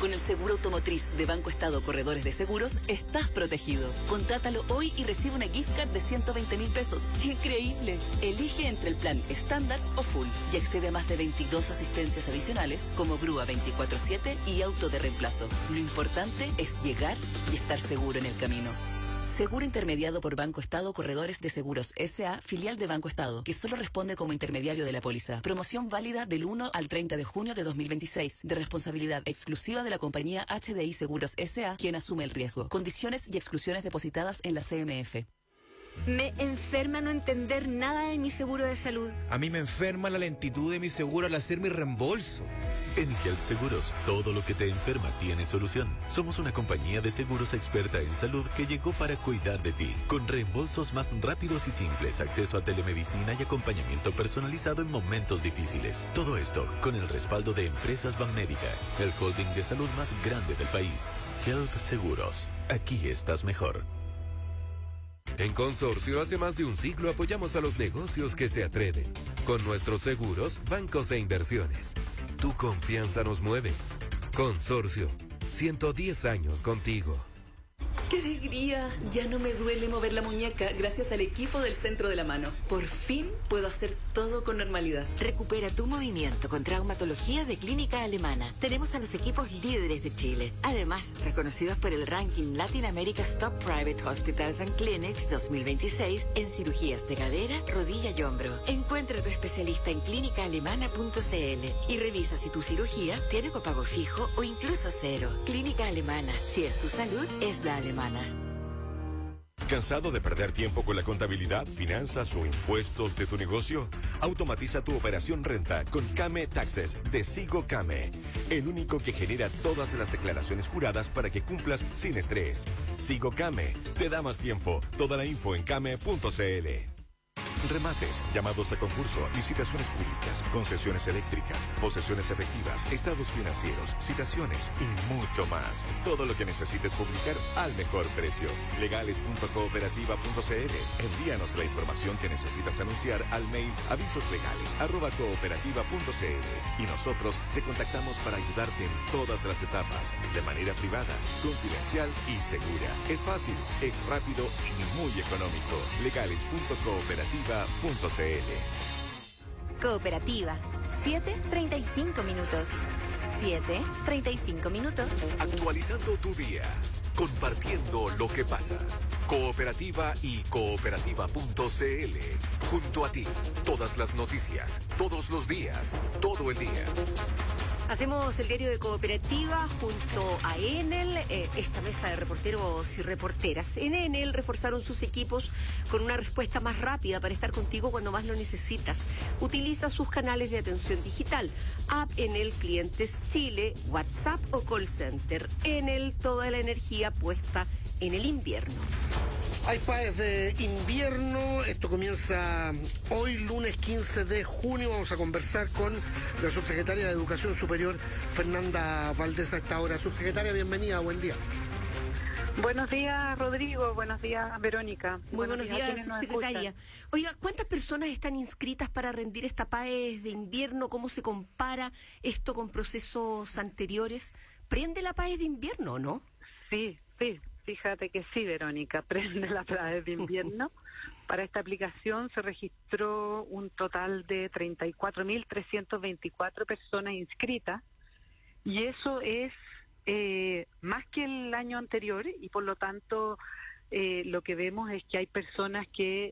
Con el seguro automotriz de Banco Estado Corredores de Seguros, estás protegido. Contrátalo hoy y recibe una gift card de 120.000 pesos. ¡Increíble! Elige entre el plan estándar o full y accede a más de 22 asistencias adicionales como grúa 24/7 y auto de reemplazo. Lo importante es llegar y estar seguro en el camino. Seguro intermediado por Banco Estado Corredores de Seguros S.A., filial de Banco Estado, que solo responde como intermediario de la póliza. Promoción válida del 1 al 30 de junio de 2026, de responsabilidad exclusiva de la compañía HDI Seguros S.A., quien asume el riesgo. Condiciones y exclusiones depositadas en la CMF. Me enferma no entender nada de mi seguro de salud. A mí me enferma la lentitud de mi seguro al hacer mi reembolso. En Health Seguros, todo lo que te enferma tiene solución. Somos una compañía de seguros experta en salud que llegó para cuidar de ti, con reembolsos más rápidos y simples, acceso a telemedicina y acompañamiento personalizado en momentos difíciles. Todo esto con el respaldo de Empresas Banmédica, el holding de salud más grande del país. Health Seguros, aquí estás mejor. En Consorcio, hace más de un siglo apoyamos a los negocios que se atreven. Con nuestros seguros, bancos e inversiones. Tu confianza nos mueve. Consorcio, 110 años contigo. ¡Qué alegría! Ya no me duele mover la muñeca gracias al equipo del Centro de la Mano. Por fin puedo hacer todo con normalidad. Recupera tu movimiento con traumatología de Clínica Alemana. Tenemos a los equipos líderes de Chile. Además, reconocidos por el ranking Latin America's Top Private Hospitals and Clinics 2026 en cirugías de cadera, rodilla y hombro. Encuentra a tu especialista en clínicaalemana.cl y revisa si tu cirugía tiene copago fijo o incluso cero. Clínica Alemana. Si es tu salud, es la alemana. ¿Cansado de perder tiempo con la contabilidad, finanzas o impuestos de tu negocio? Automatiza tu operación renta con Came Taxes de Sigo Came, el único que genera todas las declaraciones juradas para que cumplas sin estrés. Sigo Came te da más tiempo. Toda la info en came.cl. Remates, llamados a concurso, licitaciones públicas, concesiones eléctricas, posesiones efectivas, estados financieros, citaciones y mucho más. Todo lo que necesites publicar al mejor precio. Legales.cooperativa.cl. Envíanos la información que necesitas anunciar al mail avisoslegales@cooperativa.cl y nosotros te contactamos para ayudarte en todas las etapas, de manera privada, confidencial y segura. Es fácil, es rápido y muy económico. Legales.cooperativa.cl. Cooperativa. 7:35 minutos. 7:35 minutos. Actualizando tu día, compartiendo lo que pasa. Cooperativa y cooperativa.cl. Junto a ti, todas las noticias, todos los días, todo el día. Hacemos el diario de Cooperativa junto a Enel, esta mesa de reporteros y reporteras. En Enel reforzaron sus equipos con una respuesta más rápida para estar contigo cuando más lo necesitas. Utiliza sus canales de atención digital, App Enel Clientes Chile, WhatsApp o Call Center. Enel, toda la energía puesta en el invierno. Hay PAES de invierno, esto comienza hoy, lunes 15 de junio. Vamos a conversar con la subsecretaria de Educación Superior, Fernanda Valdés, a esta hora. Subsecretaria, bienvenida, buen día. Buenos días, Rodrigo, buenos días, Verónica. Muy buenos días, subsecretaria. Oiga, ¿cuántas personas están inscritas para rendir esta PAES de invierno? ¿Cómo se compara esto con procesos anteriores? ¿Prende la PAES de invierno o no? Sí. Fíjate que sí, Verónica, prende la PAES de invierno. Para esta aplicación se registró un total de 34.324 personas inscritas y eso es más que el año anterior y por lo tanto lo que vemos es que hay personas que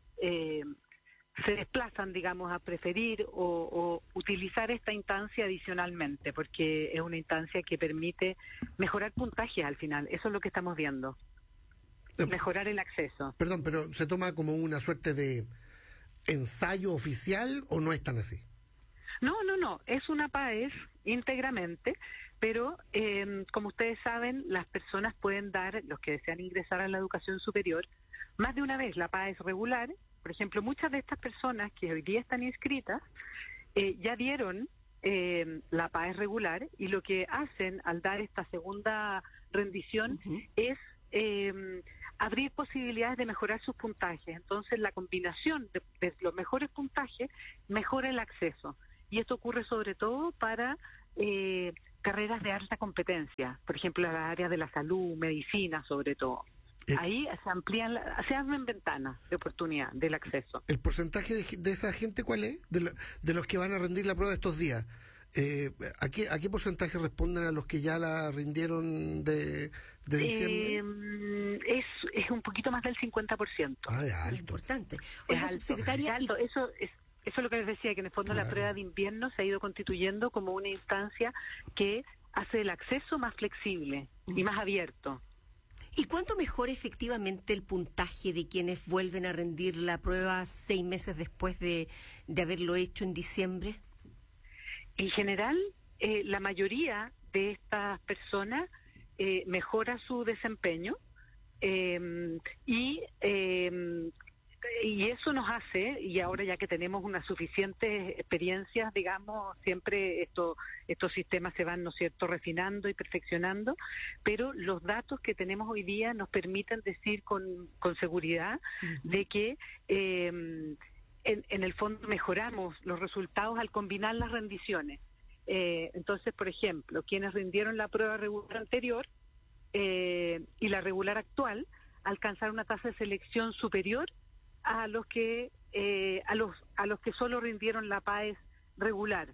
se desplazan, digamos, a preferir o utilizar esta instancia adicionalmente, porque es una instancia que permite mejorar puntajes al final. Eso es lo que estamos viendo. Mejorar el acceso. Perdón, pero ¿se toma como una suerte de ensayo oficial o no es tan así? No. Es una PAES íntegramente, pero como ustedes saben, las personas pueden dar, los que desean ingresar a la educación superior, más de una vez la PAES regular. Por ejemplo, muchas de estas personas que hoy día están inscritas ya dieron la PAES regular y lo que hacen al dar esta segunda rendición es abrir posibilidades de mejorar sus puntajes. Entonces, la combinación de los mejores puntajes mejora el acceso. Y esto ocurre sobre todo para carreras de alta competencia, por ejemplo, las áreas de la salud, medicina sobre todo. Ahí se amplían, se abren ventanas de oportunidad del acceso. ¿El porcentaje de esa gente cuál es? De los que van a rendir la prueba estos días. ¿A qué porcentaje responden a los que ya la rindieron de diciembre? Es un poquito más del 50%. Ah, es alto. Importante. Es alto, subsecretaria, es alto. Eso es lo que les decía, que en el fondo la prueba de invierno se ha ido constituyendo como una instancia que hace el acceso más flexible y más abierto. ¿Y cuánto mejora efectivamente el puntaje de quienes vuelven a rendir la prueba 6 meses después de haberlo hecho en diciembre? En general, la mayoría de estas personas mejora su desempeño y eso nos hace, y ahora ya que tenemos unas suficientes experiencias, digamos, siempre estos sistemas se van, ¿no es cierto?, refinando y perfeccionando, pero los datos que tenemos hoy día nos permiten decir con seguridad de que en el fondo mejoramos los resultados al combinar las rendiciones. Entonces, por ejemplo, quienes rindieron la prueba regular anterior y la regular actual alcanzaron una tasa de selección superior a los que solo rindieron la PAES regular.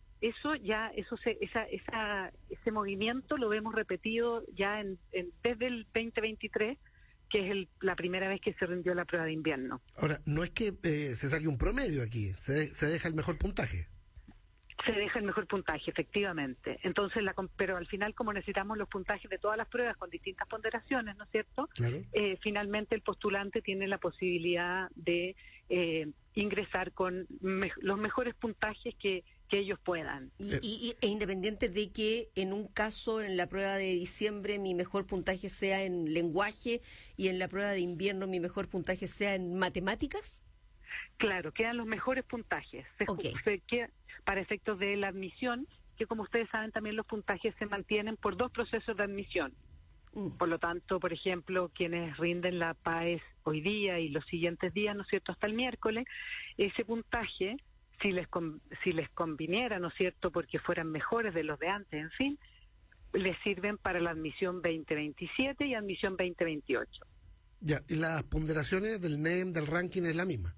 Ese movimiento lo vemos repetido ya desde el 2023, que es la primera vez que se rindió la prueba de invierno. Ahora, no es que se saque un promedio aquí, se deja el mejor puntaje. Se deja el mejor puntaje, efectivamente. Entonces, pero al final, como necesitamos los puntajes de todas las pruebas con distintas ponderaciones, ¿no es cierto? Claro. Finalmente, el postulante tiene la posibilidad de ingresar con los mejores puntajes que ellos puedan. E independiente de que en un caso, en la prueba de diciembre, mi mejor puntaje sea en lenguaje y en la prueba de invierno mi mejor puntaje sea en matemáticas. Claro, quedan los mejores puntajes. Para efectos de la admisión, que como ustedes saben también los puntajes se mantienen por 2 procesos de admisión. Por lo tanto, por ejemplo, quienes rinden la PAES hoy día y los siguientes días, ¿no es cierto?, hasta el miércoles, ese puntaje, si les conviniera, ¿no es cierto?, porque fueran mejores de los de antes, en fin, les sirven para la admisión 2027 y admisión 2028. Ya, ¿y las ponderaciones del NEM, del ranking, es la misma?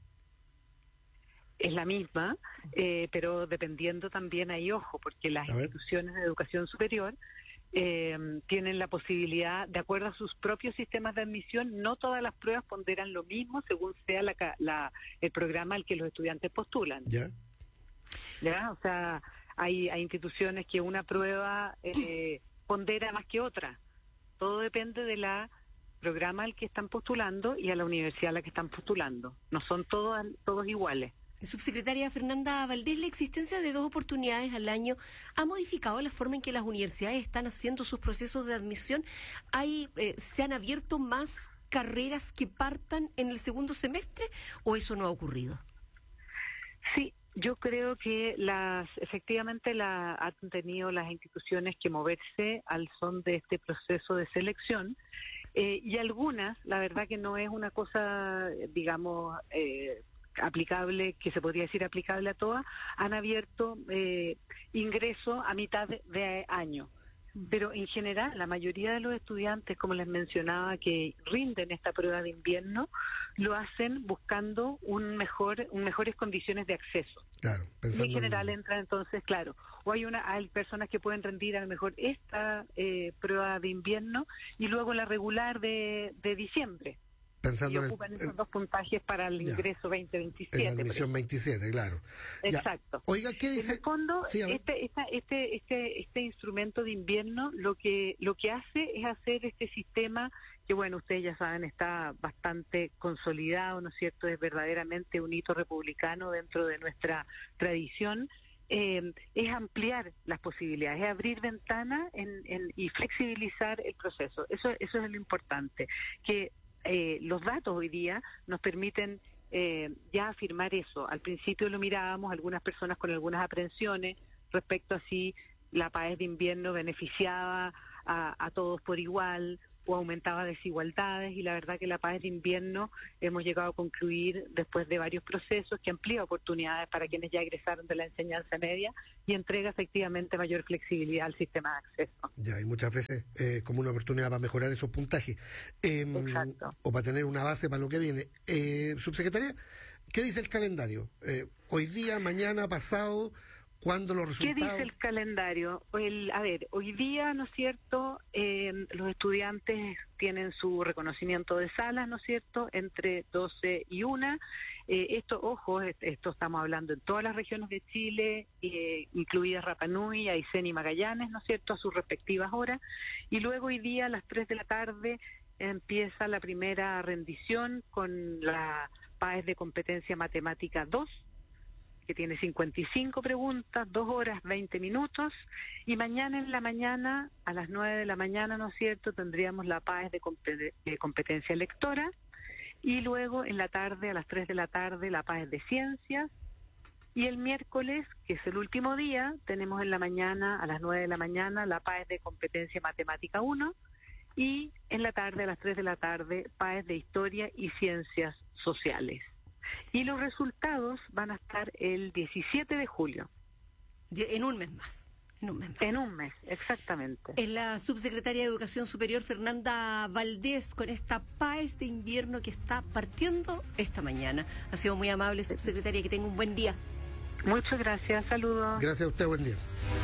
Es la misma, pero dependiendo también, hay ojo, porque las instituciones de educación superior tienen la posibilidad, de acuerdo a sus propios sistemas de admisión, no todas las pruebas ponderan lo mismo según sea el programa al que los estudiantes postulan. ¿Ya? O sea, hay instituciones que una prueba pondera más que otra. Todo depende de la programa al que están postulando y a la universidad a la que están postulando. No son todos iguales. Subsecretaria Fernanda Valdés, la existencia de 2 oportunidades al año ha modificado la forma en que las universidades están haciendo sus procesos de admisión. ¿Se han abierto más carreras que partan en el segundo semestre o eso no ha ocurrido? Sí, yo creo que efectivamente han tenido las instituciones que moverse al son de este proceso de selección. Y algunas, la verdad que no es una cosa, digamos, aplicable, que se podría decir aplicable a todas, han abierto ingreso a mitad de año. Pero en general, la mayoría de los estudiantes, como les mencionaba, que rinden esta prueba de invierno, lo hacen buscando mejores condiciones de acceso. Claro, y en general entra entonces, claro, o hay personas que pueden rendir a lo mejor esta prueba de invierno y luego la regular de diciembre. Pensando y ocupan esos 2 puntajes para el ingreso 2027. En la admisión 27, claro. Exacto. Ya. Oiga, ¿qué dice? En el fondo, sí, este instrumento de invierno lo que hace es hacer este sistema que, bueno, ustedes ya saben, está bastante consolidado, ¿no es cierto? Es verdaderamente un hito republicano dentro de nuestra tradición. Es ampliar las posibilidades, es abrir ventanas y flexibilizar el proceso. Eso es lo importante, que los datos hoy día nos permiten ya afirmar eso. Al principio lo mirábamos, algunas personas con algunas aprensiones respecto a si la PAES de invierno beneficiaba a todos por igual o aumentaba desigualdades, y la verdad que la PAES de invierno hemos llegado a concluir después de varios procesos que amplía oportunidades para quienes ya egresaron de la enseñanza media y entrega efectivamente mayor flexibilidad al sistema de acceso. Ya, y muchas veces como una oportunidad para mejorar esos puntajes. Exacto. O para tener una base para lo que viene. Subsecretaria, ¿qué dice el calendario? Hoy día, mañana, pasado, ¿cuándo los resultados? ¿Qué dice el calendario? Hoy día, ¿no es cierto?, los estudiantes tienen su reconocimiento de salas, ¿no es cierto?, entre 12 y 1. Esto estamos hablando en todas las regiones de Chile, incluidas Rapa Nui, Aysén y Magallanes, ¿no es cierto?, a sus respectivas horas. Y luego hoy día, a las 3 de la tarde, empieza la primera rendición con la PAES de competencia matemática 2, que tiene 55 preguntas, 2 horas 20 minutos, y mañana en la mañana, a las 9 de la mañana, ¿no es cierto?, tendríamos la PAES de competencia lectora, y luego en la tarde, a las 3 de la tarde, la PAES de ciencias, y el miércoles, que es el último día, tenemos en la mañana, a las 9 de la mañana, la PAES de competencia matemática 1, y en la tarde, a las 3 de la tarde, PAES de historia y ciencias sociales. Y los resultados van a estar el 17 de julio. En un mes más. En un mes, exactamente. Es la subsecretaria de Educación Superior, Fernanda Valdés, con esta PAES de invierno que está partiendo esta mañana. Ha sido muy amable, subsecretaria, que tenga un buen día. Muchas gracias, saludos. Gracias a usted, buen día.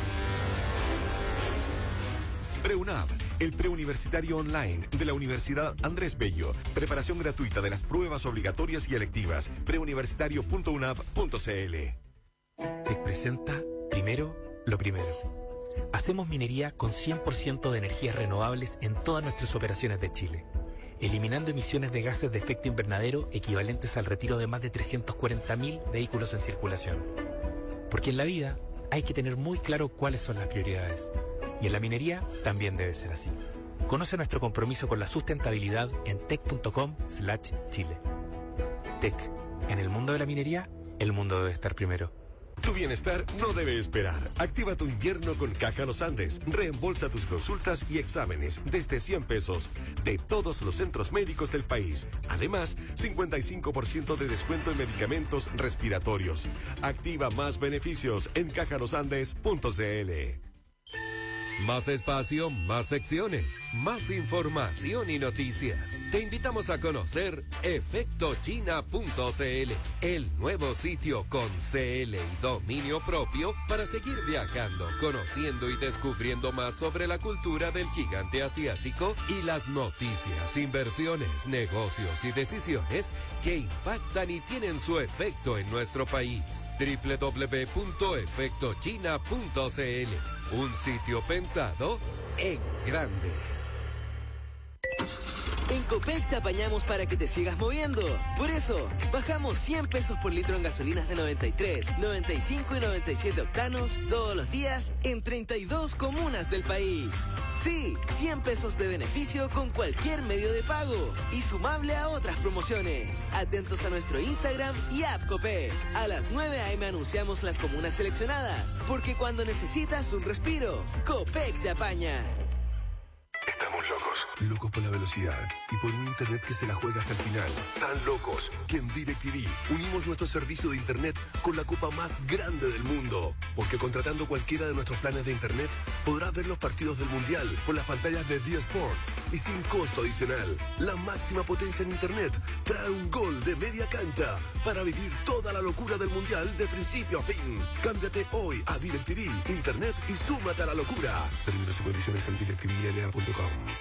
PreUNAV, el preuniversitario online de la Universidad Andrés Bello. Preparación gratuita de las pruebas obligatorias y electivas. preuniversitario.unav.cl. Te presenta primero lo primero. Hacemos minería con 100% de energías renovables en todas nuestras operaciones de Chile, eliminando emisiones de gases de efecto invernadero equivalentes al retiro de más de 340.000 vehículos en circulación. Porque en la vida hay que tener muy claro cuáles son las prioridades. Y en la minería también debe ser así. Conoce nuestro compromiso con la sustentabilidad en tec.com/Chile. Tec. En el mundo de la minería, el mundo debe estar primero. Tu bienestar no debe esperar. Activa tu invierno con Caja Los Andes. Reembolsa tus consultas y exámenes desde 100 pesos de todos los centros médicos del país. Además, 55% de descuento en medicamentos respiratorios. Activa más beneficios en cajalosandes.cl. Más espacio, más secciones, más información y noticias. Te invitamos a conocer efectochina.cl, el nuevo sitio con CL y dominio propio para seguir viajando, conociendo y descubriendo más sobre la cultura del gigante asiático y las noticias, inversiones, negocios y decisiones que impactan y tienen su efecto en nuestro país. www.efectochina.cl, un sitio pensado en grande. En Copec te apañamos para que te sigas moviendo. Por eso, bajamos 100 pesos por litro en gasolinas de 93, 95 y 97 octanos todos los días en 32 comunas del país. Sí, 100 pesos de beneficio con cualquier medio de pago y sumable a otras promociones. Atentos a nuestro Instagram y app Copec. A las 9 a.m. anunciamos las comunas seleccionadas, porque cuando necesitas un respiro, Copec te apaña. Estamos locos por la velocidad y por un internet que se la juega hasta el final. Tan locos que en DirecTV unimos nuestro servicio de internet con la copa más grande del mundo. Porque contratando cualquiera de nuestros planes de internet, podrás ver los partidos del Mundial por las pantallas de D Sports y sin costo adicional. La máxima potencia en internet trae un gol de media cancha para vivir toda la locura del Mundial de principio a fin. Cámbiate hoy a DirecTV Internet y súmate a la locura. Términos y condiciones en DirecTVLA.com.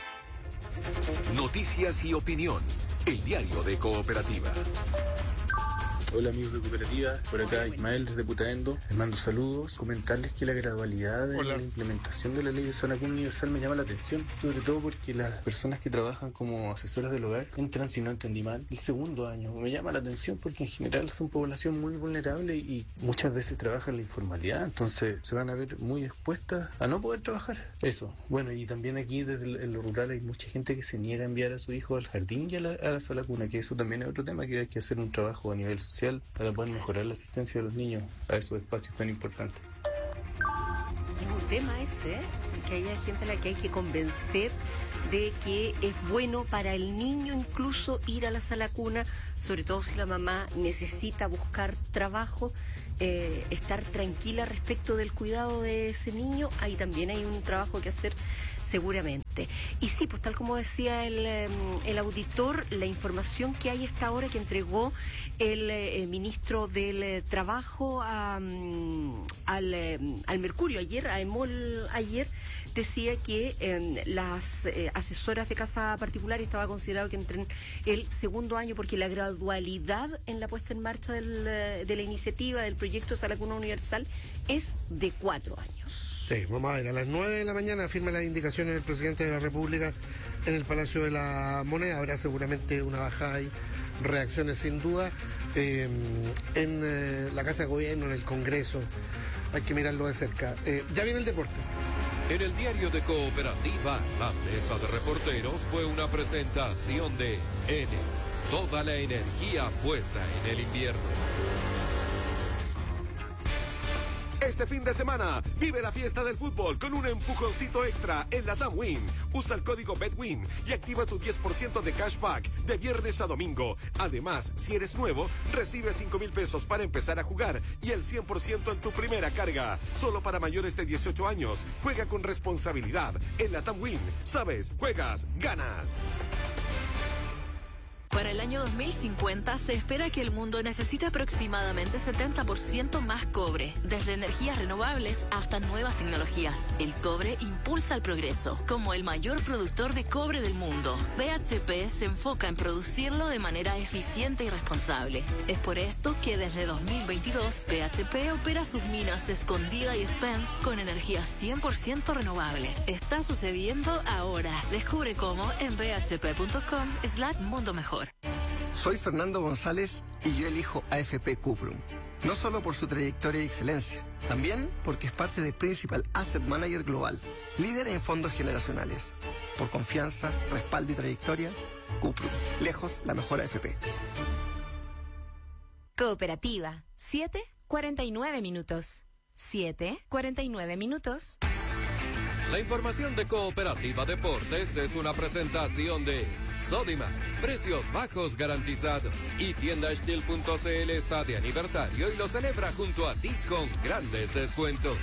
Noticias y opinión. El diario de Cooperativa. Hola amigos de Cooperativa, por acá Ismael desde Putaendo, les mando saludos, comentarles que la gradualidad de la implementación de la ley de zona común universal me llama la atención, sobre todo porque las personas que trabajan como asesoras del hogar entran, si no entendí mal, el segundo año. Me llama la atención porque en general son población muy vulnerable y muchas veces trabajan en la informalidad, entonces se van a ver muy expuestas a no poder trabajar. Eso, bueno, y también aquí desde en lo rural hay mucha gente que se niega a enviar a su hijo al jardín y a la sala cuna, que eso también es otro tema, que hay que hacer un trabajo a nivel social para poder mejorar la asistencia de los niños a esos espacios tan importantes. Es un tema ese, porque que a ella es gente a la que hay que convencer de que es bueno para el niño incluso ir a la sala cuna, sobre todo si la mamá necesita buscar trabajo, estar tranquila respecto del cuidado de ese niño. Ahí también hay un trabajo que hacer seguramente. Y sí, pues tal como decía el auditor, la información que hay esta hora que entregó el ministro del Trabajo al Mercurio ayer, a EMOL ayer, decía que las asesoras de casa particular estaba considerado que entre el segundo año, porque la gradualidad en la puesta en marcha de la iniciativa del proyecto Sala Cuna Universal es de 4 años. Sí, vamos a ver, a las 9 de la mañana firma las indicaciones del presidente de la República en el Palacio de la Moneda. Habrá seguramente una bajada y reacciones sin duda en la Casa de Gobierno, en el Congreso. Hay que mirarlo de cerca. Ya viene el deporte. En el diario de Cooperativa, la mesa de reporteros fue una presentación de Enel. Toda la energía puesta en el invierno. Este fin de semana, vive la fiesta del fútbol con un empujoncito extra en la LATAM Win. Usa el código BETWIN y activa tu 10% de cashback de viernes a domingo. Además, si eres nuevo, recibe 5,000 pesos para empezar a jugar y el 100% en tu primera carga. Solo para mayores de 18 años. Juega con responsabilidad. En LATAM Win, sabes, juegas, ganas. Para el año 2050 se espera que el mundo necesite aproximadamente 70% más cobre, desde energías renovables hasta nuevas tecnologías. El cobre impulsa el progreso. Como el mayor productor de cobre del mundo, BHP se enfoca en producirlo de manera eficiente y responsable. Es por esto que desde 2022 BHP opera sus minas Escondida y Spence con energía 100% renovable. Está sucediendo ahora. Descubre cómo en bhp.com/mundo mejor. Soy Fernando González y yo elijo AFP Cuprum. No solo por su trayectoria y excelencia, también porque es parte de Principal Asset Manager Global, líder en fondos generacionales. Por confianza, respaldo y trayectoria, Cuprum. Lejos la mejor AFP. Cooperativa. 7:49 minutos. 7:49 minutos. La información de Cooperativa Deportes es una presentación de Sodimac, precios bajos garantizados. Y tienda Steel.cl está de aniversario y lo celebra junto a ti con grandes descuentos.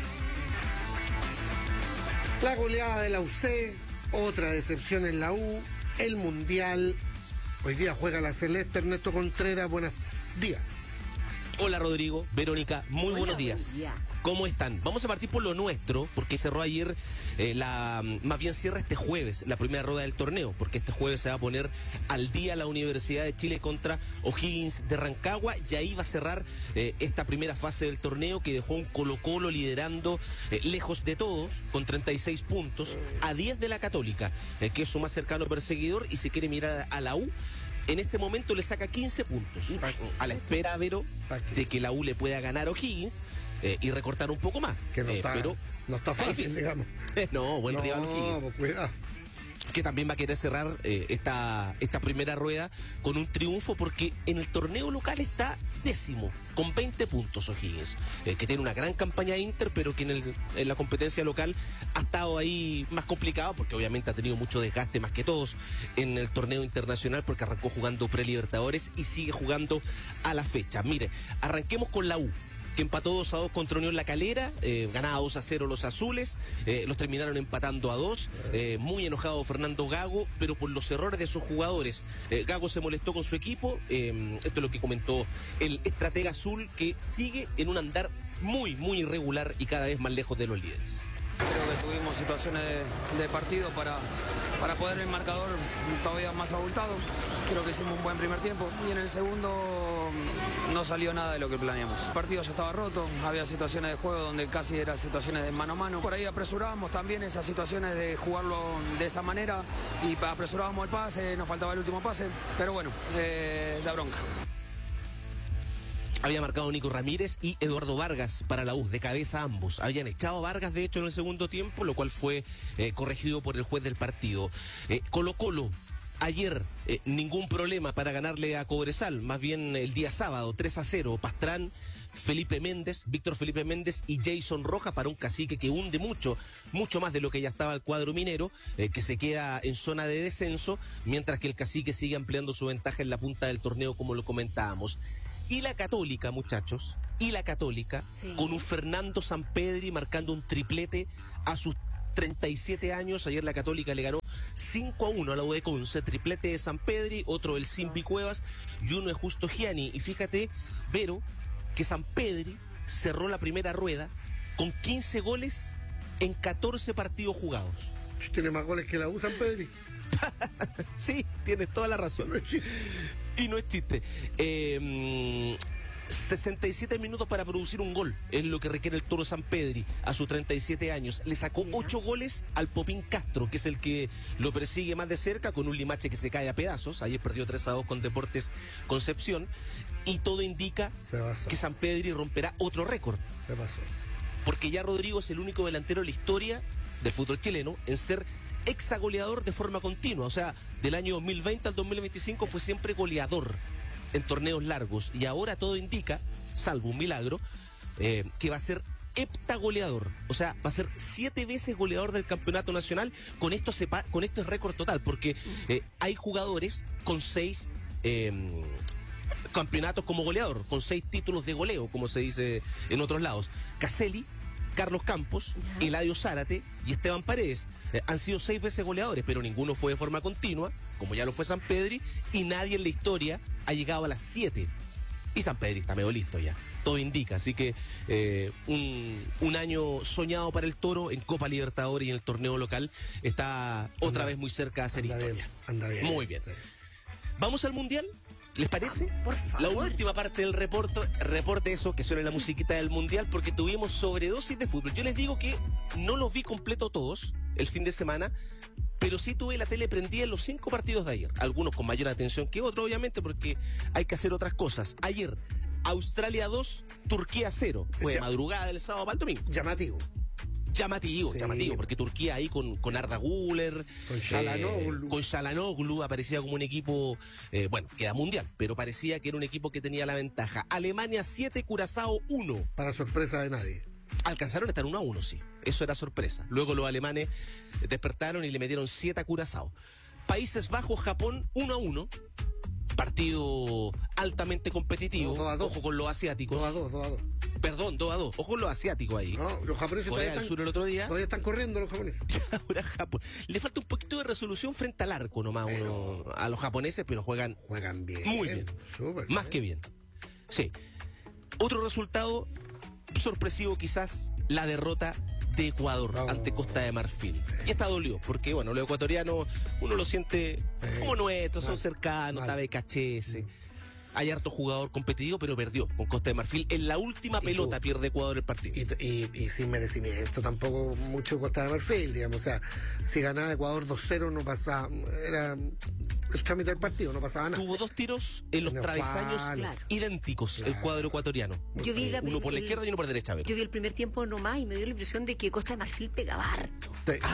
La goleada de la UC, otra decepción en la U, el Mundial. Hoy día juega la Celeste. Ernesto Contreras, buenos días. Hola Rodrigo, Verónica, muy buenos días. ¿Cómo están? Vamos a partir por lo nuestro, porque cerró ayer, más bien cierra este jueves la primera rueda del torneo, porque este jueves se va a poner al día la Universidad de Chile contra O'Higgins de Rancagua, y ahí va a cerrar esta primera fase del torneo que dejó un Colo-Colo liderando lejos de todos, con 36 puntos, a 10 de la Católica, que es su más cercano perseguidor, y si quiere mirar a la U, en este momento le saca 15 puntos, a la espera, Vero, de que la U le pueda ganar a O'Higgins y recortar un poco más. Que no está, pero no está fácil, digamos. No, buen rival O'Higgins. Pues cuidado. Que también va a querer cerrar esta primera rueda con un triunfo, porque en el torneo local está 10º, con 20 puntos O'Higgins, que tiene una gran campaña Inter, pero que en la competencia local ha estado ahí más complicado, porque obviamente ha tenido mucho desgaste más que todos en el torneo internacional, porque arrancó jugando pre-Libertadores y sigue jugando a la fecha. Mire, arranquemos con la U, que empató 2-2 contra Unión La Calera, ganaba 2-0 los azules, los terminaron empatando a 2, muy enojado Fernando Gago, pero por los errores de sus jugadores. Gago se molestó con su equipo, esto es lo que comentó el estratega azul, que sigue en un andar muy, muy irregular y cada vez más lejos de los líderes. Creo que tuvimos situaciones de partido para poder el marcador todavía más abultado. Creo que hicimos un buen primer tiempo y en el segundo no salió nada de lo que planeamos. El partido ya estaba roto, había situaciones de juego donde casi eran situaciones de mano a mano. Por ahí apresurábamos también esas situaciones de jugarlo de esa manera y apresurábamos el pase, nos faltaba el último pase, pero bueno, da bronca. Había marcado Nico Ramírez y Eduardo Vargas para la U, de cabeza ambos. Habían echado a Vargas, de hecho, en el segundo tiempo, lo cual fue corregido por el juez del partido. Colo-Colo, ayer, ningún problema para ganarle a Cobresal, más bien el día sábado, 3-0. Pastrán Víctor Felipe Méndez y Jason Rojas para un Cacique que hunde mucho más de lo que ya estaba el cuadro minero, que se queda en zona de descenso, mientras que el Cacique sigue ampliando su ventaja en la punta del torneo, como lo comentábamos. Y la Católica, muchachos, sí, con un Fernando Sampedri marcando un triplete a sus 37 años. Ayer la Católica le ganó 5-1 a la U de Conce, triplete de Sampedri, otro del Simpi Cuevas y uno de Justo Gianni. Y fíjate, Vero, que Sampedri cerró la primera rueda con 15 goles en 14 partidos jugados. Tiene más goles que la U, Sampedri. Sí, tienes toda la razón. No es chiste. Y no es chiste. 67 minutos para producir un gol es lo que requiere el Toro Sampedri a sus 37 años. Le sacó 8 goles al Popín Castro, que es el que lo persigue más de cerca, con un Limache que se cae a pedazos. Ayer perdió 3-2 con Deportes Concepción. Y todo indica que Sampedri romperá otro récord. Se pasó. Porque ya Rodrigo es el único delantero en la historia del fútbol chileno en ser hexagoleador de forma continua. O sea, del año 2020 al 2025 fue siempre goleador en torneos largos. Y ahora todo indica, salvo un milagro, que va a ser heptagoleador. O sea, va a ser 7 veces goleador del campeonato nacional. Con esto es récord total, porque hay jugadores con 6 campeonatos como goleador, con 6 títulos de goleo, como se dice en otros lados. Caselli, Carlos Campos, Eladio Zárate y Esteban Paredes han sido 6 veces goleadores, pero ninguno fue de forma continua, como ya lo fue Sampedri, y nadie en la historia ha llegado a las 7. Y Sampedri está medio listo ya, todo indica. Así que un año soñado para el Toro en Copa Libertadores y en el torneo local está otra vez muy cerca de hacer historia. Anda bien. Muy bien. Sí. ¿Vamos al Mundial? ¿Les parece? Por favor. La última parte del reporte eso, que suena la musiquita del Mundial, porque tuvimos sobredosis de fútbol. Yo les digo que no los vi completo todos el fin de semana, pero sí tuve la tele prendida en los 5 partidos de ayer. Algunos con mayor atención que otros, obviamente, porque hay que hacer otras cosas. Ayer, Australia 2, Turquía 0. Fue de madrugada del sábado para el domingo. Llamativo, porque Turquía ahí con Arda Güler, con Çalhanoğlu aparecía como un equipo, queda mundial, pero parecía que era un equipo que tenía la ventaja. Alemania 7, Curazao 1. Para sorpresa de nadie. Alcanzaron a estar 1-1, sí. Eso era sorpresa. Luego los alemanes despertaron y le metieron 7 a Curazao. Países Bajos, Japón 1-1. Partido altamente competitivo. 2-2. Ojo con los asiáticos. 2-2. Perdón, 2-2. Ojo con los asiáticos ahí. No, los japoneses Corea del Sur el otro día. Todavía están corriendo los japoneses. Ahora Japón. Le falta un poquito de resolución frente al arco nomás a los japoneses, pero juegan bien. Muy bien. Más que bien. Sí. Otro resultado sorpresivo quizás, la derrota de Ecuador ante Costa de Marfil. Y esta dolió, porque los ecuatorianos uno lo siente como nuestros, son cercanos, está Becachese. Hay harto jugador competitivo, pero perdió con Costa de Marfil. En la última pelota pierde Ecuador el partido. Y sin merecimiento tampoco mucho Costa de Marfil, digamos. O sea, si ganaba Ecuador 2-0 no pasaba, era el trámite del partido, no pasaba nada. Tuvo 2 tiros en los travesaños idénticos, el cuadro ecuatoriano. Yo vi uno por la izquierda y uno por la derecha. Yo vi el primer tiempo nomás y me dio la impresión de que Costa de Marfil pegaba harto.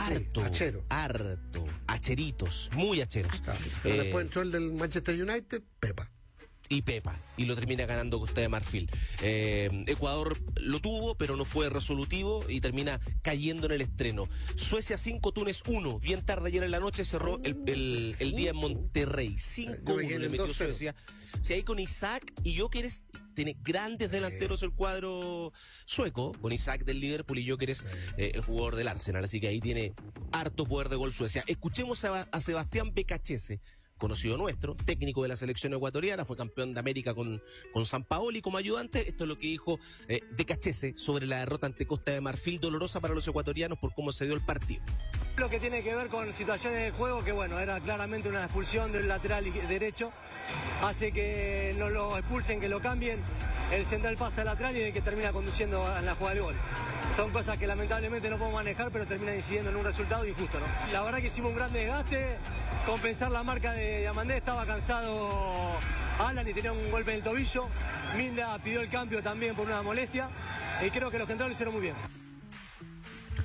Acheritos, muy acheros. Pero después entró el del Manchester United, Pepa, y lo termina ganando Costa de Marfil. Ecuador lo tuvo, pero no fue resolutivo y termina cayendo en el estreno. Suecia 5, Túnez 1. Bien tarde ayer en la noche cerró el día en Monterrey. 5-1 le metió Suecia. Si ahí con Isaac y Gyökeres tiene grandes delanteros el cuadro sueco, con Isaac del Liverpool y Gyökeres el jugador del Arsenal. Así que ahí tiene harto poder de gol Suecia. Escuchemos a Sebastián Becachese, conocido nuestro, técnico de la selección ecuatoriana, fue campeón de América con Sampaoli como ayudante. Esto es lo que dijo Becachese sobre la derrota ante Costa de Marfil, dolorosa para los ecuatorianos por cómo se dio el partido. Lo que tiene que ver con situaciones de juego, que era claramente una expulsión del lateral derecho, hace que no lo expulsen, que lo cambien, el central pasa al lateral y el que termina conduciendo en la jugada del gol. Son cosas que lamentablemente no podemos manejar, pero terminan incidiendo en un resultado injusto, ¿no? La verdad que hicimos un gran desgaste, compensar la marca de Diamandé, estaba cansado Alan y tenía un golpe en el tobillo, Minda pidió el cambio también por una molestia y creo que los centrales lo hicieron muy bien.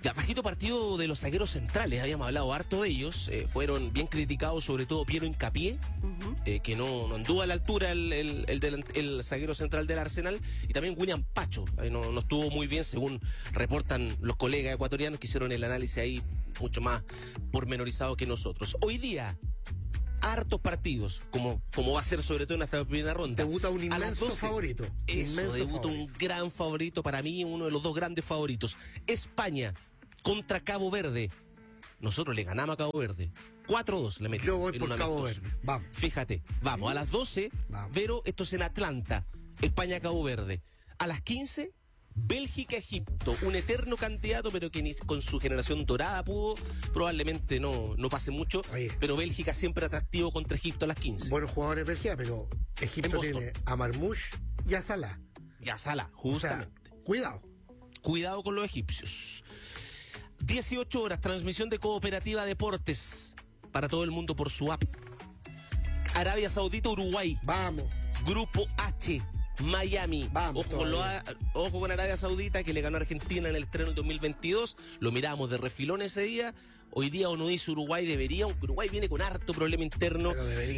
Ya, bajito partido de los zagueros centrales, habíamos hablado harto de ellos, fueron bien criticados, sobre todo Piero Hincapié, que no anduvo a la altura el zaguero central del Arsenal, y también William Pacho, no estuvo muy bien, según reportan los colegas ecuatorianos que hicieron el análisis ahí mucho más pormenorizado que nosotros. Hoy día, hartos partidos, como va a ser sobre todo en esta primera ronda. Debuta un inmenso favorito. Debuta un gran favorito, para mí uno de los dos grandes favoritos. España contra Cabo Verde. Nosotros le ganamos a Cabo Verde. 4-2 le metimos. Yo voy por Cabo Verde. Vamos. Fíjate, vamos. A las 12, Vero, esto es en Atlanta. España-Cabo Verde. A las 15, Bélgica-Egipto. Un eterno candidato, pero que ni con su generación dorada pudo. Probablemente no pase mucho. Oye, pero Bélgica siempre atractivo contra Egipto a las 15. Buenos jugadores de Bélgica, pero Egipto tiene a Marmoush y a Salah. Justamente. O sea, Cuidado con los egipcios. 18 horas, transmisión de Cooperativa Deportes para todo el mundo por su app. Arabia Saudita, Uruguay. Vamos. Grupo H, Miami. Vamos. Ojo con Arabia Saudita, que le ganó a Argentina en el estreno del 2022. Lo miramos de refilón ese día. Hoy día uno dice Uruguay debería, aunque Uruguay viene con harto problema interno.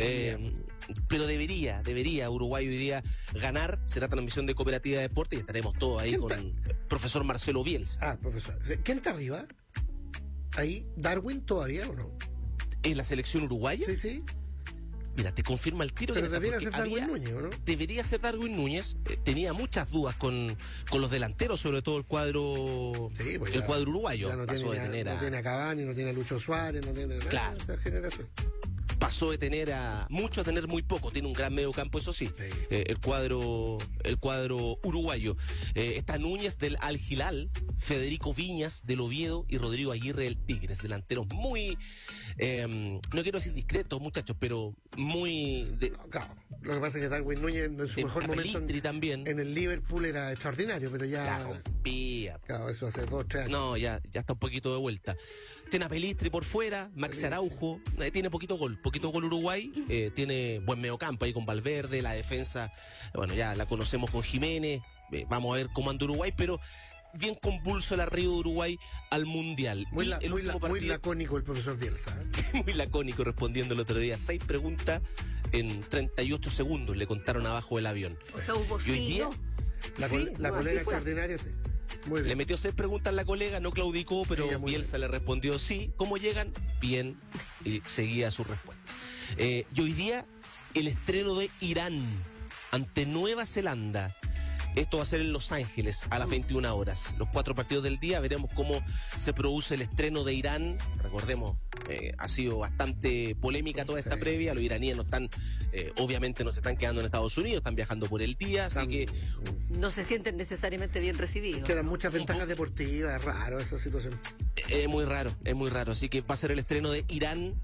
Pero debería Uruguay hoy día ganar. Será transmisión de Cooperativa de Deportes y estaremos todos ahí con el profesor Marcelo Bielsa. Profesor. ¿Quién está arriba? ¿Ahí? ¿Darwin todavía o no? ¿En la selección uruguaya? Sí. Mira, te confirma el tiro. Pero debería ser Darwin Núñez, ¿o no? Debería ser Darwin Núñez. Tenía muchas dudas con los delanteros, sobre todo el cuadro cuadro uruguayo. Ya no tiene a Cavani, no tiene a Lucho Suárez, no tiene nada de esa generación. Pasó de tener a mucho a tener muy poco. Tiene un gran medio campo, eso sí. El cuadro uruguayo. Está Núñez del Al Hilal, Federico Viñas del Oviedo y Rodrigo Aguirre del Tigres. Delanteros muy, no quiero decir discretos, muchachos, pero muy... Claro. Lo que pasa es que Darwin Núñez en su mejor momento también. En el Liverpool era extraordinario, pero ya... La rompía. Claro, eso hace 2-3 años. No, ya está un poquito de vuelta. Tiene a Pelistri por fuera, Max Araujo, tiene poquito gol Uruguay, tiene buen mediocampo ahí con Valverde, la defensa, bueno, ya la conocemos con Jiménez, vamos a ver cómo anda Uruguay, pero bien convulso el arribo de Uruguay al Mundial. Muy lacónico el profesor Bielsa. Muy lacónico, respondiendo el otro día. 6 preguntas en 38 segundos le contaron abajo del avión. O sea, hubo y hoy día, la colega extraordinaria, sí. Muy bien. Le metió 6 preguntas la colega, no claudicó, pero Bielsa le respondió sí. ¿Cómo llegan? Bien, y seguía su respuesta. Y hoy día, el estreno de Irán ante Nueva Zelanda. Esto va a ser en Los Ángeles a las 21 horas. Los 4 partidos del día, veremos cómo se produce el estreno de Irán. Recordemos, ha sido bastante polémica toda esta previa. Los iraníes no están, obviamente no se están quedando en Estados Unidos, están viajando por el día, así que... No se sienten necesariamente bien recibidos. Quedan muchas ventajas deportivas, es raro esa situación. Es muy raro. Así que va a ser el estreno de Irán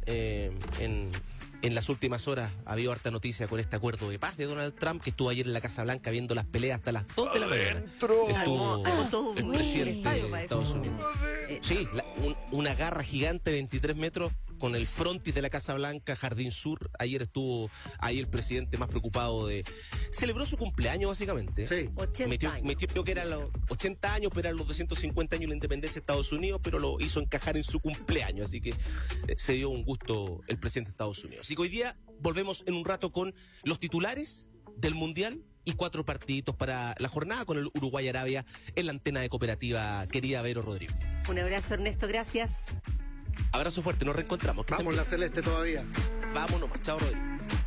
en las últimas horas. Ha habido harta noticia con este acuerdo de paz de Donald Trump, que estuvo ayer en la Casa Blanca viendo las peleas hasta las 2 de la mañana. Estuvo el presidente de Estados Unidos. Sí, una garra gigante, 23 metros, con el frontis de la Casa Blanca, Jardín Sur. Ayer estuvo ahí el presidente más preocupado de... Celebró su cumpleaños, básicamente. Sí. 80 años. Metió que eran los 80 años, pero eran los 250 años de la independencia de Estados Unidos, pero lo hizo encajar en su cumpleaños. Así que se dio un gusto el presidente de Estados Unidos. Así que hoy día volvemos en un rato con los titulares del Mundial y 4 partiditos para la jornada con el Uruguay-Arabia en la antena de Cooperativa, querida Vero Rodrigo. Un abrazo, Ernesto, gracias. Abrazo fuerte, nos reencontramos. Vamos, la Celeste todavía. Vámonos, chao, Rodrigo.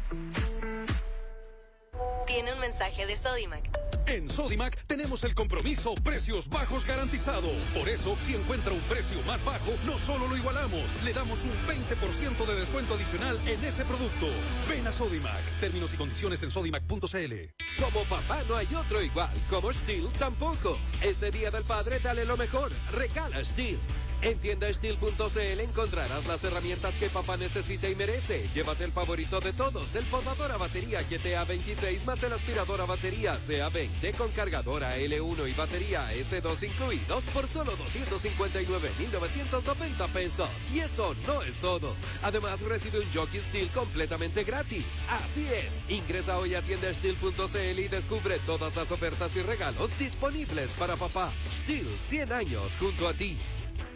Tiene un mensaje de Sodimac. En Sodimac tenemos el compromiso precios bajos garantizado. Por eso, si encuentra un precio más bajo, no solo lo igualamos, le damos un 20% de descuento adicional en ese producto. Ven a Sodimac. Términos y condiciones en sodimac.cl. Como papá no hay otro igual, como Steel tampoco. Este Día del Padre dale lo mejor, regala Steel. En tiendasteel.cl encontrarás las herramientas que papá necesita y merece. Llévate el favorito de todos, el podador a batería GTA 26 más el aspirador a batería CA20 con cargadora L1 y batería S2 incluidos por solo 259,990 pesos. Y eso no es todo. Además recibe un Jockey Steel completamente gratis. Así es. Ingresa hoy a tiendasteel.cl y descubre todas las ofertas y regalos disponibles para papá. Steel, 100 años junto a ti.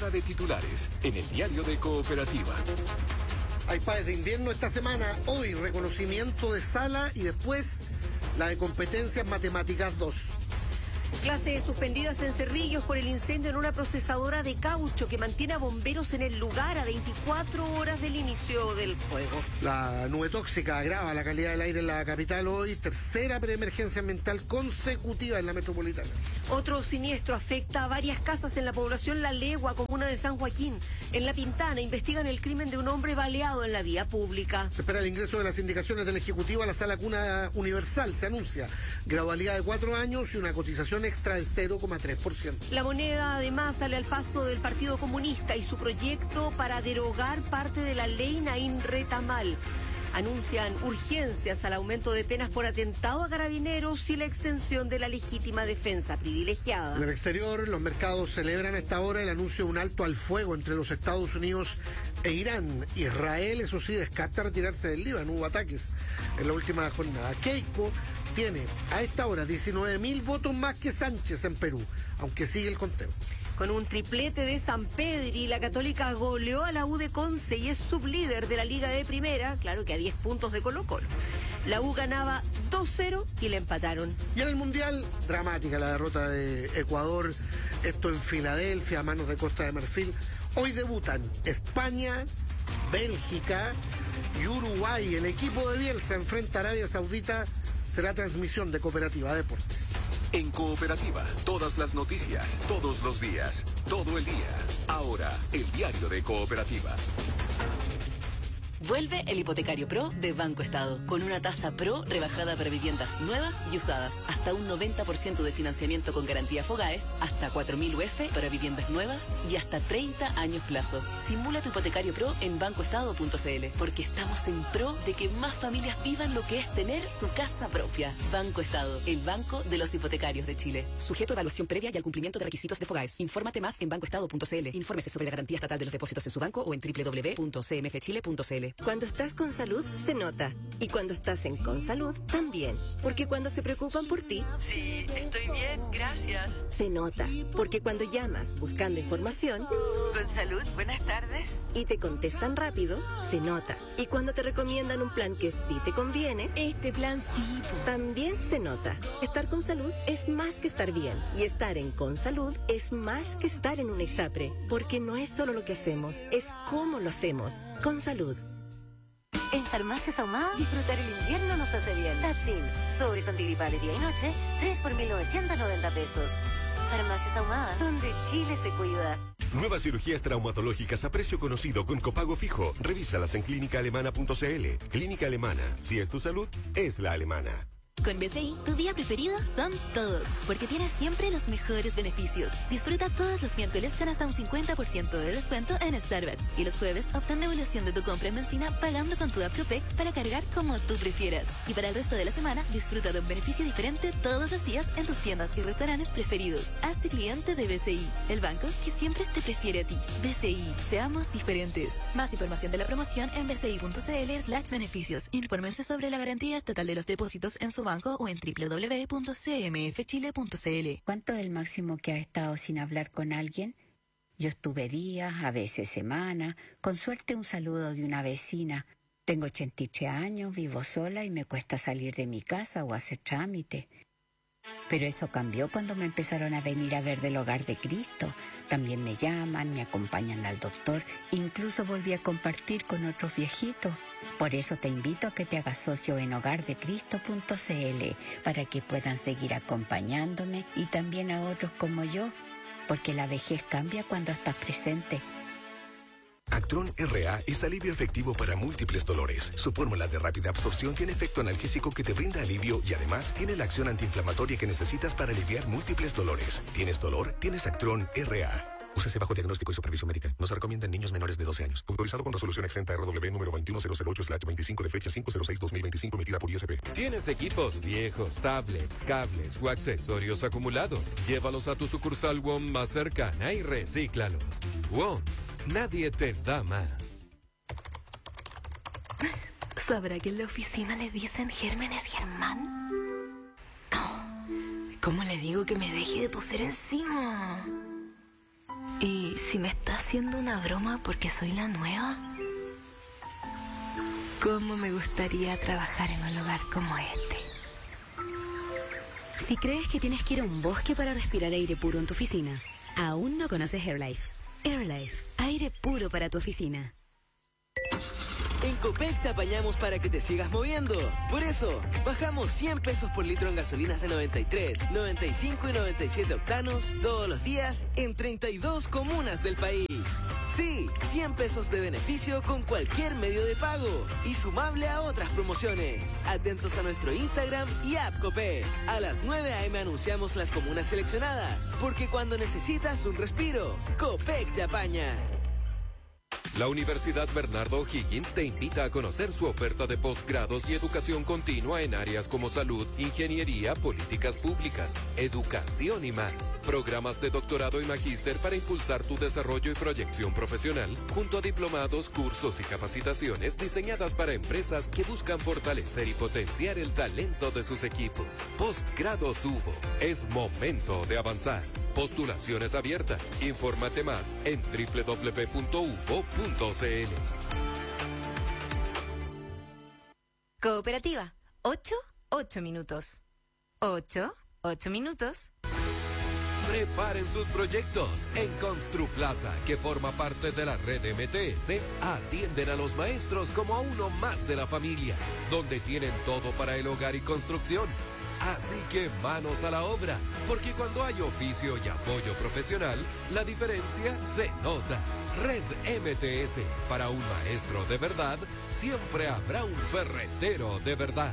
Hora de titulares en el diario de Cooperativa. Hay PAES de invierno esta semana. Hoy reconocimiento de sala y después la de competencias matemáticas 2. Clases suspendidas en Cerrillos por el incendio en una procesadora de caucho que mantiene a bomberos en el lugar a 24 horas del inicio del fuego. La nube tóxica agrava la calidad del aire en la capital hoy, tercera preemergencia ambiental consecutiva en la metropolitana. Otro siniestro afecta a varias casas en la población La Legua, comuna de San Joaquín. En La Pintana investigan el crimen de un hombre baleado en la vía pública. Se espera el ingreso de las indicaciones del Ejecutivo a la Sala Cuna Universal. Se anuncia gradualidad de 4 años y una cotización extra del 0,3%. La moneda además sale al paso del Partido Comunista y su proyecto para derogar parte de la ley Naín Retamal. Anuncian urgencias al aumento de penas por atentado a carabineros y la extensión de la legítima defensa privilegiada. En el exterior, los mercados celebran a esta hora el anuncio de un alto al fuego entre los Estados Unidos e Irán. Israel, eso sí, descarta retirarse del Líbano. Hubo ataques en la última jornada. Keiko tiene a esta hora 19.000 votos más que Sánchez en Perú, aunque sigue el conteo. Con un triplete de San Pedri, la Católica goleó a la U de Conce y es sublíder de la Liga de Primera, claro que a 10 puntos de Colo-Colo. La U ganaba 2-0 y le empataron. Y en el Mundial, dramática la derrota de Ecuador, esto en Filadelfia, a manos de Costa de Marfil. Hoy debutan España, Bélgica y Uruguay. El equipo de Bielsa enfrenta a Arabia Saudita. Será transmisión de Cooperativa Deportes. En Cooperativa, todas las noticias, todos los días, todo el día. Ahora, el diario de Cooperativa. Vuelve el Hipotecario Pro de Banco Estado, con una tasa Pro rebajada para viviendas nuevas y usadas, hasta un 90% de financiamiento con garantía Fogaes, hasta 4.000 UF para viviendas nuevas y hasta 30 años plazo. Simula tu Hipotecario Pro en bancoestado.cl, porque estamos en pro de que más familias vivan lo que es tener su casa propia. Banco Estado, el banco de los hipotecarios de Chile. Sujeto a evaluación previa y al cumplimiento de requisitos de Fogaes. Infórmate más en bancoestado.cl. Infórmese sobre la garantía estatal de los depósitos en su banco o en www.cmfchile.cl. Cuando estás con salud, se nota. Y cuando estás en Consalud, también. Porque cuando se preocupan por ti... Sí, estoy bien, gracias. Se nota. Porque cuando llamas buscando información... Consalud, buenas tardes. Y te contestan rápido, se nota. Y cuando te recomiendan un plan que sí te conviene... Este plan sí. También se nota. Estar con salud es más que estar bien. Y estar en Consalud es más que estar en una ISAPRE. Porque no es solo lo que hacemos, es cómo lo hacemos. Consalud. En Farmacias Ahumada, disfrutar el invierno nos hace bien. Tapsin, sobres antigripales día y noche, 3 por 1.990 pesos. Farmacias Ahumada, donde Chile se cuida. Nuevas cirugías traumatológicas a precio conocido con copago fijo. Revísalas en clínicaalemana.cl. Clínica Alemana. Si es tu salud, es la alemana. Con BCI, tu día preferido son todos, porque tienes siempre los mejores beneficios. Disfruta todos los miércoles con hasta un 50% de descuento en Starbucks y los jueves obtén devolución de tu compra en benzina pagando con tu app Copec para cargar como tú prefieras. Y para el resto de la semana, disfruta de un beneficio diferente todos los días en tus tiendas y restaurantes preferidos. Hazte cliente de BCI, el banco que siempre te prefiere a ti. BCI, seamos diferentes. Más información de la promoción en bci.cl/beneficios. Infórmense sobre la garantía estatal de los depósitos en su banco o en www.cmfchile.cl. ¿Cuánto es el máximo que has estado sin hablar con alguien? Yo estuve días, a veces semanas, con suerte un saludo de una vecina. Tengo 83 años, vivo sola y me cuesta salir de mi casa o hacer trámite. Pero eso cambió cuando me empezaron a venir a ver del Hogar de Cristo. También me llaman, me acompañan al doctor, incluso volví a compartir con otros viejitos. Por eso te invito a que te hagas socio en hogardecristo.cl para que puedan seguir acompañándome y también a otros como yo, porque la vejez cambia cuando estás presente. Actron RA es alivio efectivo para múltiples dolores. Su fórmula de rápida absorción tiene efecto analgésico que te brinda alivio y además tiene la acción antiinflamatoria que necesitas para aliviar múltiples dolores. ¿Tienes dolor? Tienes Actron RA. Úsese bajo diagnóstico y supervisión médica. No se recomienda en niños menores de 12 años. Autorizado con resolución exenta RW número 21008/25 de fecha 506/2025 emitida por ISP. ¿Tienes equipos viejos, tablets, cables o accesorios acumulados? Llévalos a tu sucursal WOM más cercana y recíclalos. WOM. Nadie te da más. ¿Sabrá que en la oficina le dicen Gérmenes Germán? No. ¿Cómo le digo que me deje de toser encima? ¿Y si me está haciendo una broma porque soy la nueva? ¿Cómo me gustaría trabajar en un lugar como este? Si crees que tienes que ir a un bosque para respirar aire puro en tu oficina, aún no conoces AirLife. AirLife, aire puro para tu oficina. En Copec te apañamos para que te sigas moviendo. Por eso, bajamos 100 pesos por litro en gasolinas de 93, 95 y 97 octanos todos los días en 32 comunas del país. Sí, 100 pesos de beneficio con cualquier medio de pago y sumable a otras promociones. Atentos a nuestro Instagram y app Copec. A las 9 a.m. anunciamos las comunas seleccionadas, porque cuando necesitas un respiro, Copec te apaña. La Universidad Bernardo O'Higgins te invita a conocer su oferta de posgrados y educación continua en áreas como salud, ingeniería, políticas públicas, educación y más. Programas de doctorado y magíster para impulsar tu desarrollo y proyección profesional, junto a diplomados, cursos y capacitaciones diseñadas para empresas que buscan fortalecer y potenciar el talento de sus equipos. Postgrados UBO. Es momento de avanzar. Postulaciones abiertas. Infórmate más en www.ubo.cl. Cooperativa. 8 minutos. 8 minutos. Preparen sus proyectos. En Construplaza, que forma parte de la red MTS, atienden a los maestros como a uno más de la familia, donde tienen todo para el hogar y construcción. Así que manos a la obra, porque cuando hay oficio y apoyo profesional, la diferencia se nota. Red MTS, para un maestro de verdad, siempre habrá un ferretero de verdad.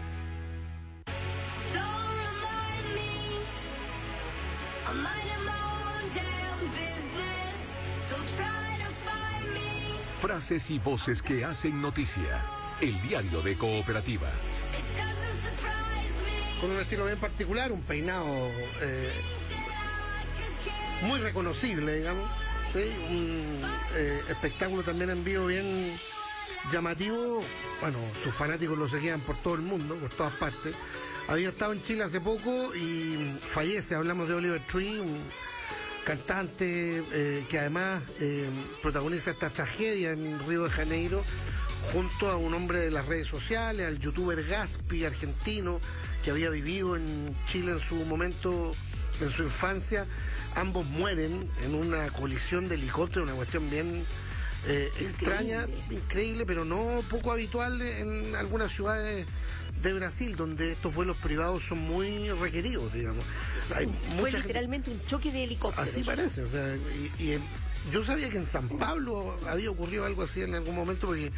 Frases y voces que hacen noticia. El diario de Cooperativa. Con un estilo bien particular, un peinado muy reconocible, digamos. Sí, un espectáculo también en vivo bien llamativo. Bueno, sus fanáticos lo seguían por todo el mundo, por todas partes. Había estado en Chile hace poco y fallece. Hablamos de Oliver Tree, un cantante que además protagoniza esta tragedia en Río de Janeiro junto a un hombre de las redes sociales, al youtuber Gaspi, argentino, que había vivido en Chile en su momento, en su infancia. Ambos mueren en una colisión de helicóptero, una cuestión bien extraña, increíble, pero no poco habitual en algunas ciudades de Brasil, donde estos vuelos privados son muy requeridos, digamos. Fue literalmente un choque de helicópteros. Así parece, o sea, yo sabía que en San Pablo había ocurrido algo así en algún momento, porque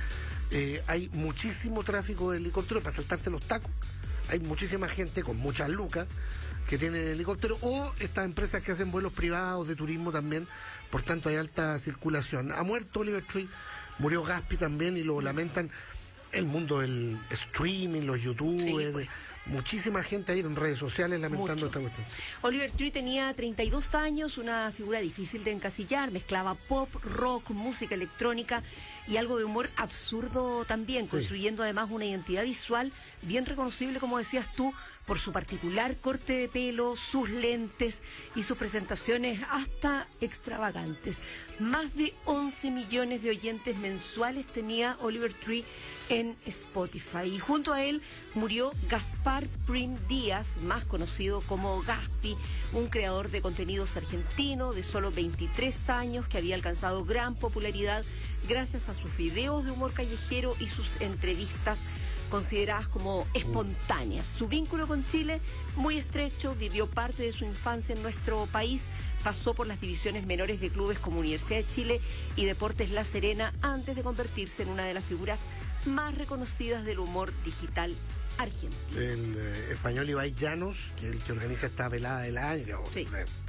hay muchísimo tráfico de helicópteros para saltarse los tacos. Hay muchísima gente con muchas lucas que tienen helicóptero, o estas empresas que hacen vuelos privados de turismo también, por tanto hay alta circulación. Ha muerto Oliver Tree, murió Gaspi también, y lo lamentan el mundo del streaming, los youtubers, sí, pues. Muchísima gente ahí en redes sociales lamentando esta cuestión. Oliver Tree tenía 32 años, una figura difícil de encasillar, mezclaba pop, rock, música electrónica y algo de humor absurdo también, sí, construyendo además una identidad visual bien reconocible, como decías tú, por su particular corte de pelo, sus lentes y sus presentaciones hasta extravagantes. Más de 11 millones de oyentes mensuales tenía Oliver Tree en Spotify, y junto a él murió Gaspar Prim Díaz, más conocido como Gaspi, un creador de contenidos argentino de solo 23 años que había alcanzado gran popularidad gracias a sus videos de humor callejero y sus entrevistas consideradas como espontáneas. Su vínculo con Chile, muy estrecho, vivió parte de su infancia en nuestro país, pasó por las divisiones menores de clubes como Universidad de Chile y Deportes La Serena, antes de convertirse en una de las figuras más reconocidas del humor digital argentino. El español Ibai Llanos, que es el que organiza esta velada del año, sí,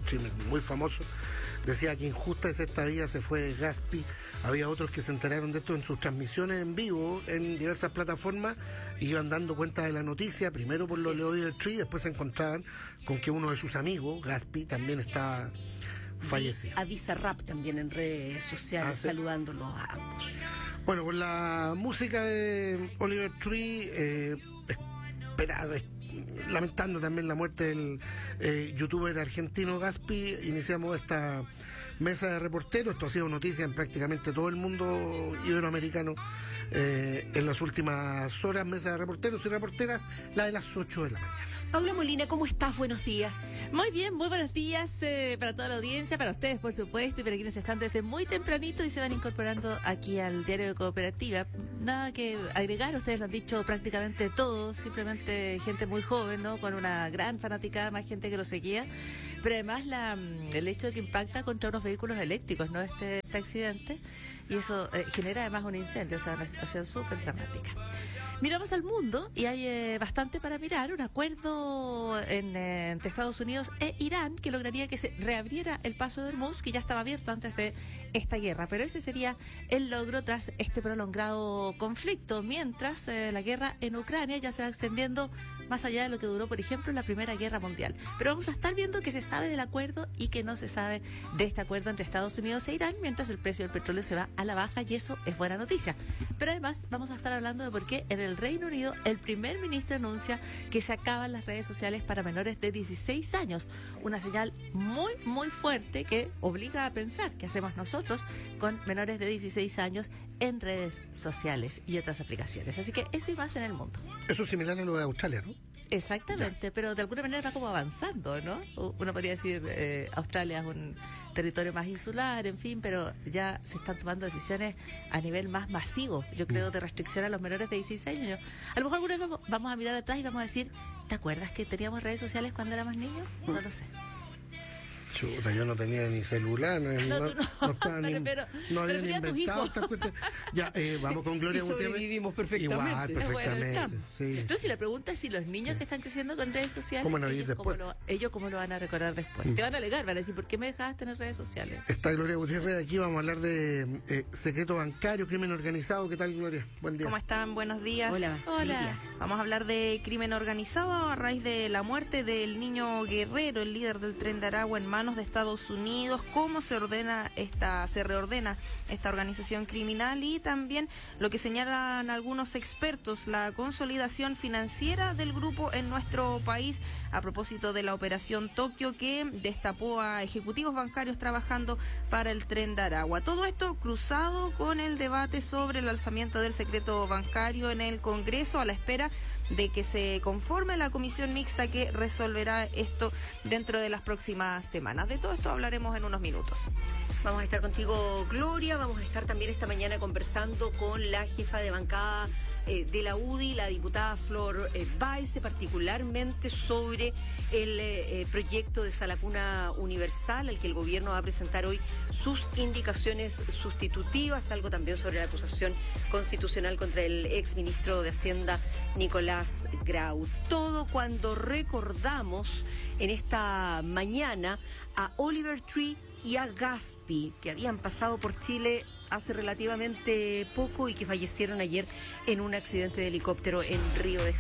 muy famoso, decía que injusta es esta vida, se fue Gaspi. Había otros que se enteraron de esto en sus transmisiones en vivo en diversas plataformas, iban dando cuenta de la noticia, primero por lo de Oliver Tree, después se encontraban con que uno de sus amigos, Gaspi, también estaba fallecido. A Bizarrap también en redes sociales, ¿sí? Saludándolos a ambos. Bueno, con la música de Oliver Tree, lamentando también la muerte del youtuber argentino Gaspi, iniciamos esta mesa de reporteros. Esto ha sido noticia en prácticamente todo el mundo iberoamericano en las últimas horas. Mesa de reporteros y reporteras, la de las 8 de la mañana. Paula Molina, ¿cómo estás? Buenos días. Muy bien, muy buenos días para toda la audiencia, para ustedes, por supuesto, y para quienes están desde muy tempranito y se van incorporando aquí al Diario de Cooperativa. Nada que agregar, ustedes lo han dicho prácticamente todo, simplemente gente muy joven, ¿no? Con una gran fanaticada, más gente que lo seguía. Pero además el hecho de que impacta contra unos vehículos eléctricos, ¿no? Este accidente, y eso genera además un incendio, o sea, una situación súper dramática. Miramos al mundo y hay bastante para mirar. Un acuerdo entre Estados Unidos e Irán que lograría que se reabriera el paso de Hormuz, que ya estaba abierto antes de esta guerra. Pero ese sería el logro tras este prolongado conflicto, mientras la guerra en Ucrania ya se va extendiendo más allá de lo que duró, por ejemplo, la Primera Guerra Mundial. Pero vamos a estar viendo qué se sabe del acuerdo y qué no se sabe de este acuerdo entre Estados Unidos e Irán, mientras el precio del petróleo se va a la baja, y eso es buena noticia. Pero además vamos a estar hablando de por qué en el Reino Unido el primer ministro anuncia que se acaban las redes sociales para menores de 16 años. Una señal muy, muy fuerte que obliga a pensar qué hacemos nosotros con menores de 16 años en redes sociales y otras aplicaciones. Así que eso y más en el mundo. Eso es similar a lo de Australia, ¿no? Exactamente, ya. Pero de alguna manera va como avanzando, ¿no? Uno podría decir Australia es un territorio más insular, en fin, pero ya se están tomando decisiones a nivel más masivo, yo creo, de restricción a los menores de 16 años. A lo mejor alguna vez vamos a mirar atrás y vamos a decir, ¿te acuerdas que teníamos redes sociales cuando éramos niños? No lo sé. Chuta, yo no tenía ni celular, no estaba ni, no había ni inventado estas cuestiones. Ya, vamos con Gloria Gutiérrez. Sobrevivimos perfectamente. Igual, perfectamente. Sí. Entonces, si la pregunta es si los niños que están creciendo con redes sociales, ¿cómo van a ir después? Ellos cómo lo van a recordar después. Te van a alegar, van a decir, ¿por qué me dejabas tener redes sociales? Está Gloria Gutiérrez aquí, vamos a hablar de secreto bancario, crimen organizado. ¿Qué tal, Gloria? Buen día. ¿Cómo están? Buenos días. Hola. Hola. Vamos a hablar de crimen organizado a raíz de la muerte del niño Guerrero, el líder del Tren de Aragua, en manos de Estados Unidos. Cómo se reordena esta organización criminal y también lo que señalan algunos expertos, la consolidación financiera del grupo en nuestro país a propósito de la operación Tokio, que destapó a ejecutivos bancarios trabajando para el Tren de Aragua. Todo esto cruzado con el debate sobre el alzamiento del secreto bancario en el Congreso, a la espera de que se conforme la comisión mixta que resolverá esto dentro de las próximas semanas. De todo esto hablaremos en unos minutos. Vamos a estar contigo, Gloria. Vamos a estar también esta mañana conversando con la jefa de bancada de la UDI, la diputada Flor Baeze, particularmente sobre el proyecto de Sala Cuna Universal, al que el gobierno va a presentar hoy sus indicaciones sustitutivas, algo también sobre la acusación constitucional contra el exministro de Hacienda, Nicolás Grau. Todo cuando recordamos en esta mañana a Oliver Tree y a Gaspi, que habían pasado por Chile hace relativamente poco y que fallecieron ayer en un accidente de helicóptero en Río de Janeiro.